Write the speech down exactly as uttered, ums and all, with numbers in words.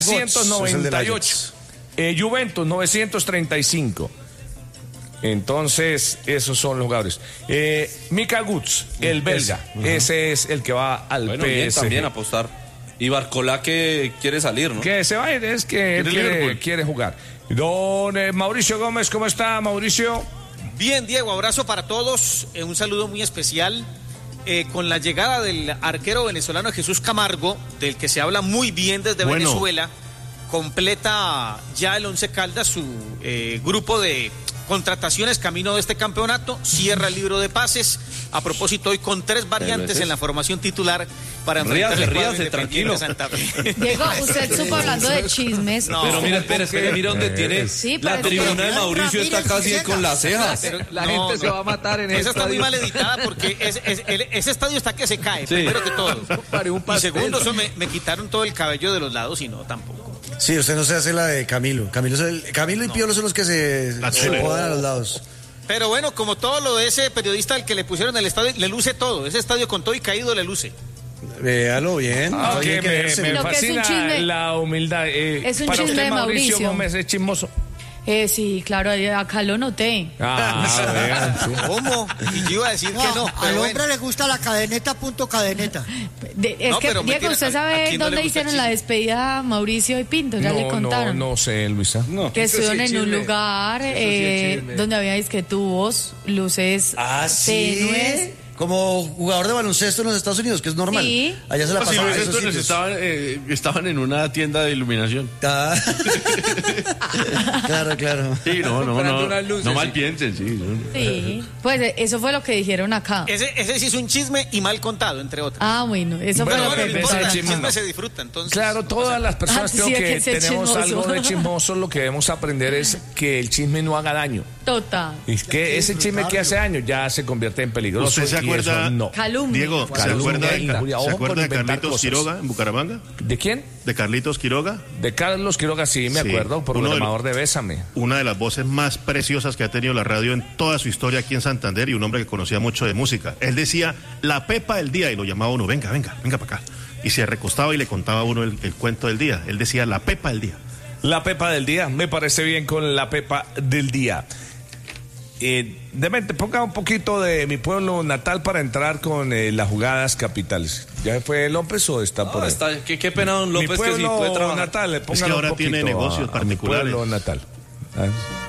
novecientos noventa y ocho. Eh, Juventus, novecientos treinta y cinco. Entonces, esos son los jugadores. Eh, Mika Guts, el belga, uh-huh. ese es el que va al bueno, P S G. Bien, también apostar. Y Barcola que quiere salir, ¿no? Que se va a ir, es que él quiere, quiere jugar. Don eh, Mauricio Gómez, ¿cómo está, Mauricio? Bien, Diego, abrazo para todos. Eh, un saludo muy especial. Eh, con la llegada del arquero venezolano Jesús Camargo, del que se habla muy bien desde bueno. Venezuela, completa ya el Once Caldas su eh, grupo de contrataciones camino de este campeonato, cierra el libro de pases, a propósito hoy con tres variantes en la formación titular para enfrentar ríase, el ríase, tranquilo. Santa Fe. Diego, usted supo hablando de chismes. No, pero mira, espera, espera, mira dónde tiene sí, la tribuna de Mauricio está casi con las cejas. Pero la no, gente no, se va a matar en ese esa está estadio. muy mal editada porque es, es, el, ese estadio está que se cae, sí. Primero que todo. Y segundo, eso me, me quitaron todo el cabello de los lados y no, tampoco. Sí, usted no se hace la de Camilo. Camilo, es el, Camilo y no. Piolo son los que se, se podan a los lados. Pero bueno, como todo lo de ese periodista al que le pusieron el estadio, le luce todo. Ese estadio con todo y caído le luce. Véalo bien. Ah, okay, me, me no, fascina es la humildad. Eh, es un para chisme usted, de Mauricio. Mauricio Gómez es chismoso. Eh, sí, claro, acá lo noté. Ah, vean, sí. ¿Cómo? Y yo iba a decir no, que no. Al hombre bueno. le gusta la cadeneta, punto cadeneta. De, es no, que, Diego, tiene, ¿usted sabe dónde no hicieron la despedida Mauricio y Pinto? Ya no, le contaron. No, no sé, Luisa. No. Que estuvieron sí en un lugar eh, sí donde había disquetubos, luces ah, tenues. ¿sí? Como jugador de baloncesto en los Estados Unidos, que es normal. Sí. Allá se la pasaban. Sí, estos estaban, eh, estaban en una tienda de iluminación. Ah. Claro, claro. Sí, no, no, no. Luces, no mal sí. piensen, sí. Sí, pues eso fue lo que dijeron acá. Ese, ese sí es un chisme y mal contado, entre otros. Ah, bueno, eso bueno, fue bueno, lo que el pensaron. chisme se disfruta, entonces. Claro, todas las personas creo ah, sí, que, que tenemos chismoso. Algo de chismoso, lo que debemos aprender es que el chisme no haga daño. Total. Y que ese chisme que hace daño ya se convierte en peligroso. ¿Usted se acuerda? No. Calumnia. Diego, ¿se acuerda de, injuria, ¿se acuerda de Carlitos cosas. Quiroga en Bucaramanga? ¿De quién? ¿De Carlitos Quiroga? De Carlos Quiroga, sí, me sí. acuerdo, programador de, de Bésame. Una de las voces más preciosas que ha tenido la radio en toda su historia aquí en Santander y un hombre que conocía mucho de música. Él decía, la pepa del día, y lo llamaba uno, venga, venga, venga para acá. Y se recostaba y le contaba a uno el, el cuento del día. Él decía, la pepa del día. La pepa del día, me parece bien con la pepa del día. Eh, Demente, ponga un poquito de mi pueblo natal para entrar con eh, las jugadas capitales. ¿Ya fue López o está no, por ahí? Está, qué, qué pena don López mi pueblo que sí puede trabajar. natal, le es que ahora tiene negocios particulares. Mi pueblo natal. ¿Ah?